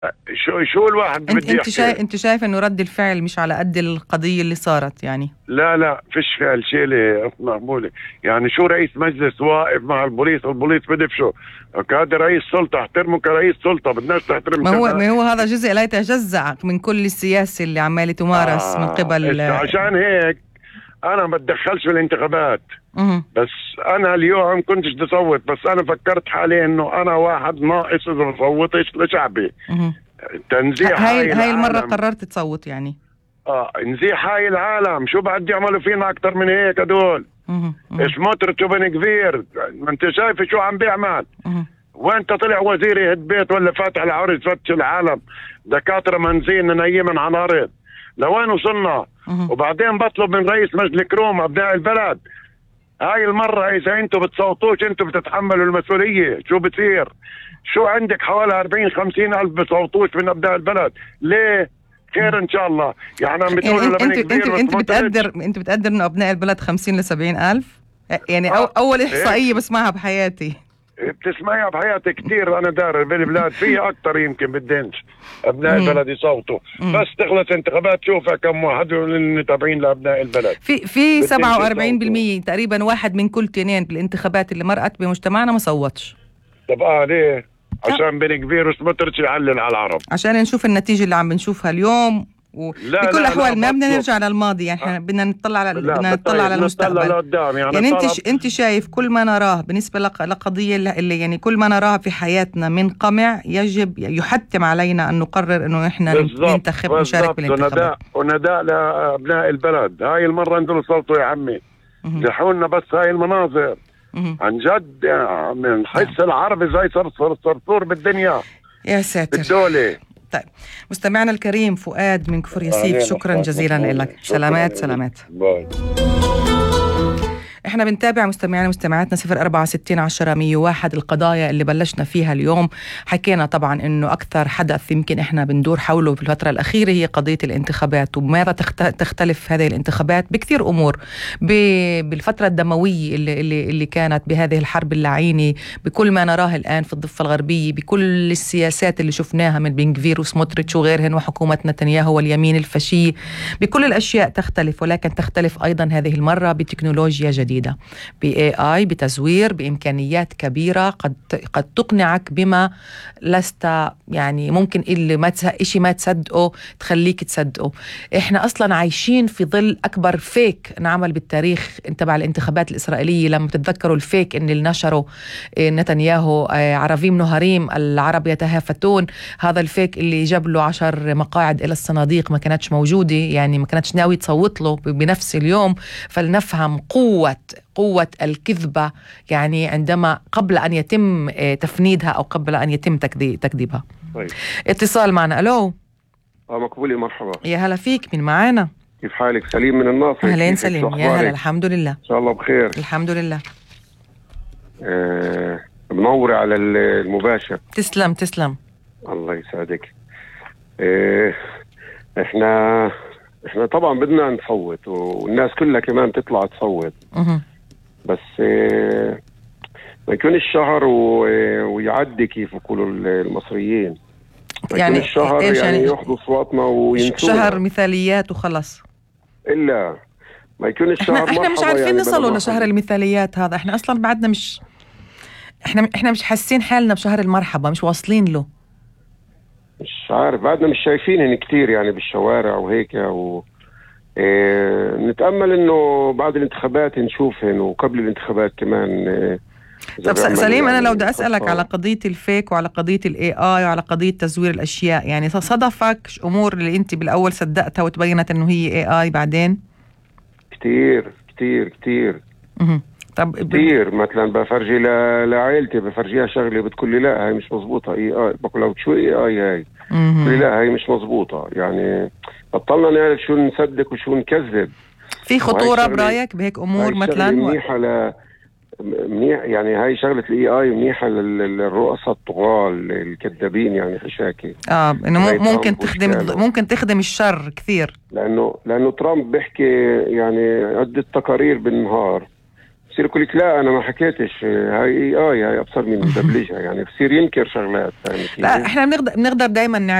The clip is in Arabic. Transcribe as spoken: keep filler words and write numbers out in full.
شو شو الواحد انت بده انت شايف يحكي؟ انت شايف انه رد الفعل مش على قد القضيه اللي صارت يعني؟ لا لا فيش فعل شيء مقبوله. يعني شو رئيس مجلس واقف مع البوليس والبوليس بدفشه؟ هذا رئيس سلطه، احترمه كرئيس سلطه، بدناش تحترم ما هو كذا. ما هو هذا جزء لا يتجزأ من كل السياسه اللي عماله تمارس من آه قبل. عشان هيك انا ما بتدخلش بالانتخابات. مه. بس انا اليوم كنتش بصوت، بس انا فكرت حالي انه انا واحد ناقص اذا ما بصوتش لشعبي. مه. تنزيح هاي هاي هاي المره العالم. قررت تصوت يعني؟ اه نزيح هاي العالم، شو بعد يعملوا فينا اكتر من هيك هدول؟ مه. مه. سموتريتش وبن كبير، ما انت شايف شو عم بيعمل؟ مه. وانت طلع وزير يهد بيت ولا فاتح العرض فتش العالم، دكاتره منزين نايمين على الارض، لوين وصلنا؟ مه. وبعدين بطلب من رئيس مجلس كروم ابناء البلد، هاي المره اذا انتم بتصوتوش انتم بتتحملوا المسؤوليه. شو بتصير؟ شو عندك حوالي أربعين خمسين الف بصوتوش من ابناء البلد، ليه؟ خير ان شاء الله. يعني عم بتقولوا يعني لبني انت انت كبير انت بتقدر انت بتقدر انه ابناء البلد خمسين لسبعين الف؟ يعني أو اول احصائيه بسمعها بحياتي. بتسمعيها بحياتي كثير. انا دار بالبلاد في اكثر يمكن بدنش ابناء البلد يصوتوا، بس تخلص انتخابات شوفها كم واحد من تابعين لابناء البلد. في في سبعة وأربعين بالمية تقريبا، واحد من كل تنين بالانتخابات اللي مرقت بمجتمعنا ما صوتش. طب اه ليه؟ عشان بن كبير وسموتريتش يعلل على العرب، عشان نشوف النتيجه اللي عم بنشوفها اليوم. وبكل الاحوال ما بدنا نرجع للماضي، يعني احنا بدنا نطلع على بدنا نطلع على المستقبل. لقدام. يعني, يعني انت ش... انت شايف كل ما نراه بالنسبه لق... لقضيه اللي يعني كل ما نراه في حياتنا من قمع يجب يحتم علينا ان نقرر انه احنا ننتخب نشارك بالانتخابات. ونداء ونداء لابناء البلد. هاي المره انزلوا صوتوا يا عمي، زحونا بس هاي المناظر عن جد. من حس العربي زي صرصور صرصور بالدنيا يا ساتر بالدولة. طيب مستمعنا الكريم فؤاد من كفر ياسيف، شكرا جزيلا لك. سلامات سلامات. باي. احنا بنتابع مستمعينا ومستمعاتنا صفر أربعة ستين عشرة مية وواحد القضايا اللي بلشنا فيها اليوم. حكينا طبعا انه اكثر حدث يمكن احنا بندور حوله في الفترة الأخيرة هي قضية الانتخابات، وبماذا تختلف هذه الانتخابات بكثير امور. بالفترة الدموية اللي, اللي, اللي كانت بهذه الحرب اللعينة، بكل ما نراه الآن في الضفة الغربية، بكل السياسات اللي شفناها من بن كفير وسموتريتش وغيرهن وحكومة نتنياهو واليمين الفشي، بكل الأشياء تختلف، ولكن تختلف أيضا هذه المرة بتكنولوجيا جديدة، ب إيه آي، بتزوير، بإمكانيات كبيرة قد قد تقنعك بما لست يعني ممكن اللي ما إشي ما تصدقه تخليك تصدقه. إحنا أصلا عايشين في ظل أكبر فيك انعمل بالتاريخ تبع الانتخابات الإسرائيلية. لما تتذكروا الفيك إن اللي نشره نتنياهو، عربيم نهاريم العرب يتهافتون، هذا الفيك اللي جاب له عشر مقاعد إلى الصناديق ما كانتش موجودة، يعني ما كانتش ناوي تصوت له بنفس اليوم. فلنفهم قوة قوة الكذبة يعني عندما قبل أن يتم تفنيدها أو قبل أن يتم تكذيبها. طيب. اتصال معنا. ألو. اه مقبولي، مرحبا. يا هلا فيك، من معانا؟ كيف حالك؟ سليم من الناصر. أهلين سليم، يا هلا. الحمد لله، إن شاء الله بخير. الحمد لله. آه منورة على المباشر. تسلم تسلم. الله يسعدك. آه احنا احنا طبعا بدنا نصوت، والناس كلها كمان تطلع تصوت. أه. بس اه ما يكون الشهر ويعدي كيف يقولوا المصريين، يعني الشهر يعني, يعني ياخذوا اصواتنا وينسونا. شهر مثاليات وخلص. الا ما يكون الشهر احنا, احنا مش عارفين يعني نصلوا لشهر المثاليات هذا. احنا اصلا بعدنا مش احنا احنا مش حاسين حالنا بشهر المرحبا، مش واصلين له. مش عارف، بعدنا مش شايفينهن كتير يعني بالشوارع وهيك. و اه نتأمل انه بعد الانتخابات نشوفهن، وقبل الانتخابات كمان. اه طب سليم، يعني انا لو بدي اسالك على قضيه الفيك وعلى قضيه الاي اي وعلى قضيه تزوير الاشياء، يعني صدفك امور اللي انت بالاول صدقتها وتبينت انه هي اي اي بعدين؟ كتير كتير كتير. اها طب كتير. مثلا بفرجي لعائلتي، بفرجيها شغله بتقول لي لا هاي مش مزبوطه اي اي، بقول لها شو اي اي هاي؟ بتقول لي لا هاي مش مزبوطه. يعني بطلنا نعرف شو نصدق وشو نكذب. في خطوره برايك بهيك امور مثلا؟ منيحه ل منيح يعني. هاي شغله الاي اي منيحه للرؤساء الطغاة الكذابين يعني حشاكي. اه انه ممكن تخدم ممكن تخدم الشر كثير. لانه لانه ترامب بيحكي يعني عده تقارير بالنهار، بصير يقول لك لا انا ما حكيتش، هاي اي اي هاي ابصر من دبلجها يعني، بصير ينكر شغلات. لا احنا بنقدر بنقدر دائما